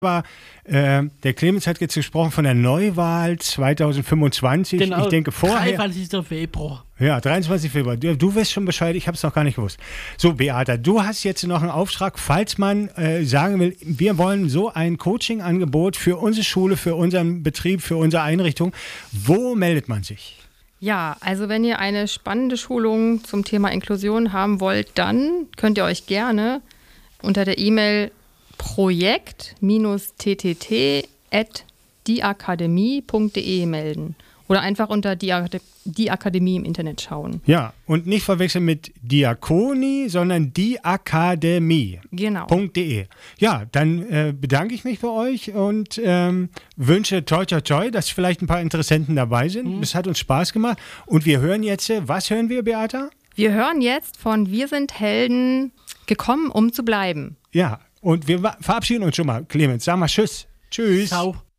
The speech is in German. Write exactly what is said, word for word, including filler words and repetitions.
Aber äh, der Clemens hat jetzt gesprochen von der Neuwahl zwanzig fünfundzwanzig. Genau, ich denke vorher. dreiundzwanzigster Februar. Ja, dreiundzwanzigster Februar. Du, du weißt schon Bescheid, ich habe es noch gar nicht gewusst. So, Beata, du hast jetzt noch einen Auftrag, falls man äh, sagen will, wir wollen so ein Coaching-Angebot für unsere Schule, für unseren Betrieb, für unsere Einrichtung. Wo meldet man sich? Ja, also wenn ihr eine spannende Schulung zum Thema Inklusion haben wollt, dann könnt ihr euch gerne unter der E-Mail projekt t t t at diakademie punkt d e melden oder einfach unter die, die Akademie im Internet schauen. Ja, und nicht verwechseln mit Diakoni, sondern die Akademie. Genau. .de. Ja, dann äh, bedanke ich mich bei euch und ähm, wünsche toi toi toi, dass vielleicht ein paar Interessenten dabei sind. Mhm. Es hat uns Spaß gemacht und wir hören jetzt, äh, was hören wir, Beata? Wir hören jetzt von Wir sind Helden, gekommen, um zu bleiben. Ja, und wir verabschieden uns schon mal. Clemens, sag mal Tschüss. Tschüss. Ciao.